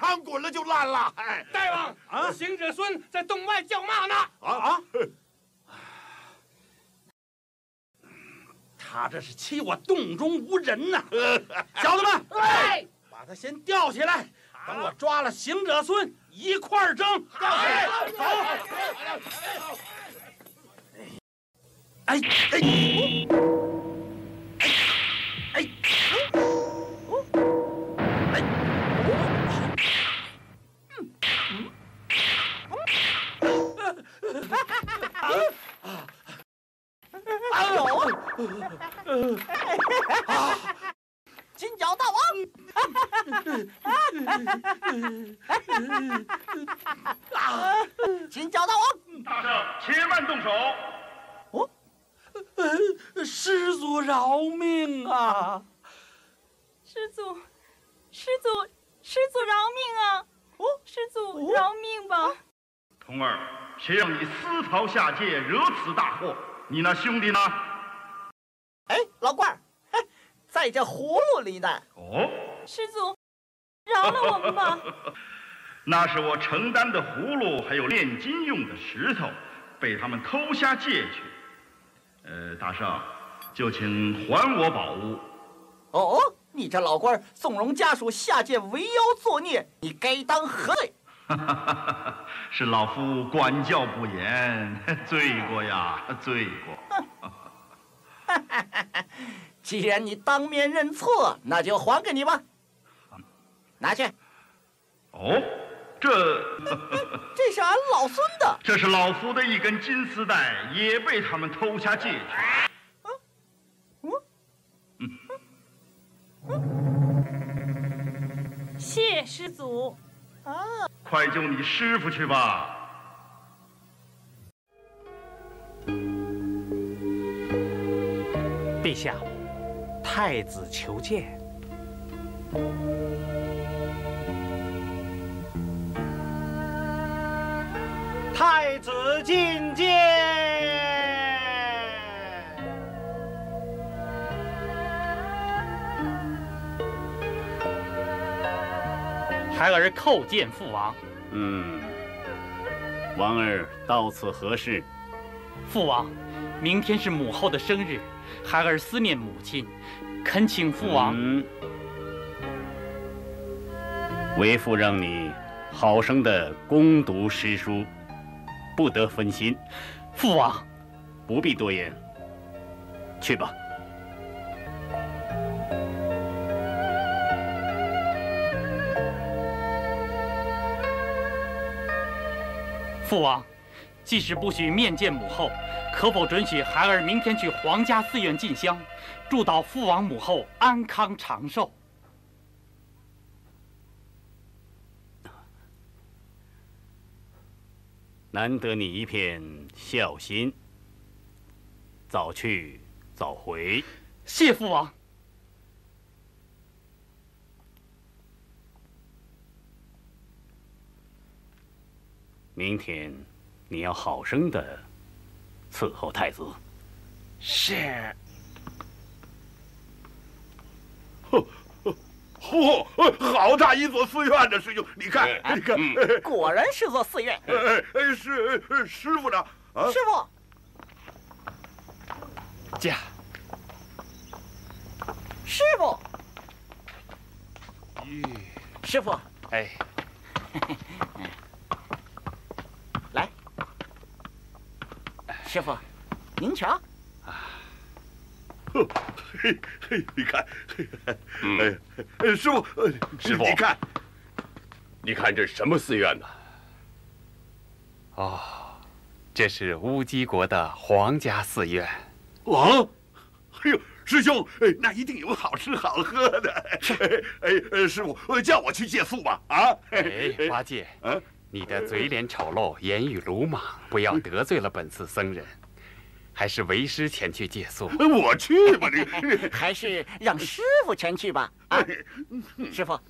汤滚了就烂了。哎， 大王啊，行者孙在洞外叫骂呢。他这是欺我洞中无人呐！小子们，把他先吊起来，等我抓了行者孙一块儿蒸。走。 金角大王，金角大王， 大圣，且慢动手。 师祖饶命啊！ 师祖饶命啊！师祖饶命吧！ 童儿，谁让你私逃下界，惹此大祸？你那兄弟呢？ 哎，老官儿，在这葫芦里呢。 哦， 师祖，饶了我们吧！ 那是我承担的葫芦，还有炼金用的石头，被他们偷下界去。大圣，就请还我宝物。 哦，你这老官儿纵容家属下界为妖作孽，你该当何罪？ 是老夫管教不严，罪过呀，罪过。 既然你当面认错，那就还给你吧，拿去。 哦，这是俺老孙的。 这是老夫的一根金丝带，也被他们偷下界去。 谢师祖。 快救你师傅去吧。 陛下，太子求见。太子觐见。 孩儿叩见父王。 王儿到此何事？ 父王，明天是母后的生日，孩儿思念母亲，恳请父王。 为父让你好生的攻读诗书，不得分心。 父王， 不必多言，去吧。 父王，既是不许面见母后，可否准许孩儿明天去皇家寺院进香，祝祷父王母后安康长寿？ 难得你一片孝心，早去早回。 谢父王。 明天你要好生的伺候太子。 是。 好大一座寺院呢，师兄，你看，你看， 果然是座寺院。 师傅呢？ 师傅， 驾。 师傅，师傅， 哎， 来，师傅，您瞧。 你看，师傅， 师傅，你看这是什么寺院呢？ 哦，这是乌鸡国的皇家寺院。 哎呦，师兄，那一定有好吃好喝的。师傅，叫我去借宿吧。 八戒，你的嘴脸丑陋，言语鲁莽，不要得罪了本寺僧人。还是为师前去借宿。 我去吧，你还是让师傅前去吧。师傅，